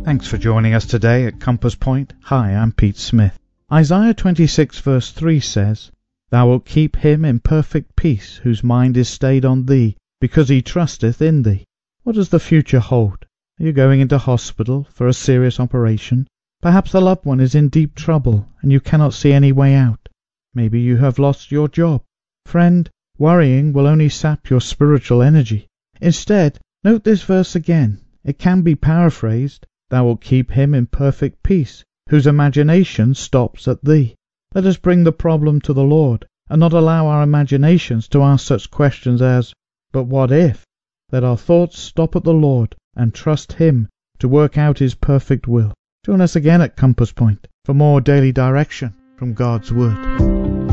Thanks for joining us today at Compass Point. Hi, I'm Pete Smith. Isaiah 26 verse 3 says, Thou wilt keep him in perfect peace, whose mind is stayed on thee, because he trusteth in thee. What does the future hold? Are you going into hospital for a serious operation? Perhaps a loved one is in deep trouble, and you cannot see any way out. Maybe you have lost your job. Friend, worrying will only sap your spiritual energy. Instead, note this verse again. It can be paraphrased, Thou wilt keep him in perfect peace, whose imagination stops at thee. Let us bring the problem to the Lord, and not allow our imaginations to ask such questions as, but what if? Let our thoughts stop at the Lord, and trust him to work out his perfect will. Join us again at Compass Point for more daily direction from God's Word.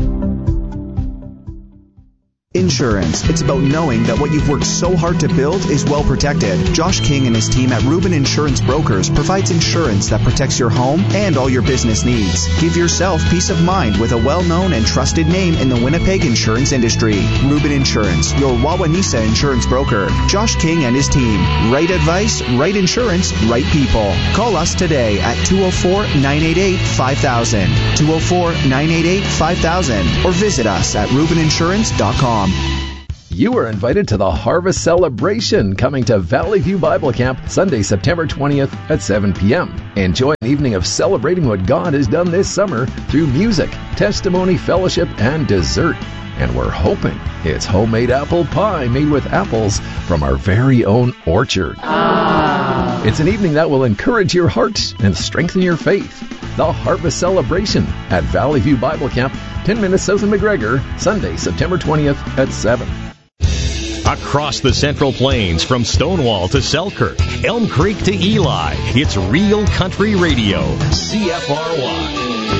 Insurance. It's about knowing that what you've worked so hard to build is well protected. Josh King and his team at Rubin Insurance Brokers provides insurance that protects your home and all your business needs. Give yourself peace of mind with a well-known and trusted name in the Winnipeg insurance industry. Rubin Insurance, your Wawanesa insurance broker. Josh King and his team. Right advice, right insurance, right people. Call us today at 204-988-5000, 204-988-5000, or visit us at rubininsurance.com. You are invited to the Harvest Celebration coming to Valley View Bible Camp Sunday, September 20th at 7 p.m. Enjoy an evening of celebrating what God has done this summer through music, testimony, fellowship, and dessert. And we're hoping it's homemade apple pie made with apples from our very own orchard. It's an evening that will encourage your heart and strengthen your faith. The Harvest Celebration at Valley View Bible Camp, 10 minutes south of McGregor, Sunday, September 20th at 7. Across the Central Plains, from Stonewall to Selkirk, Elm Creek to Eli, it's Real Country Radio, CFRY.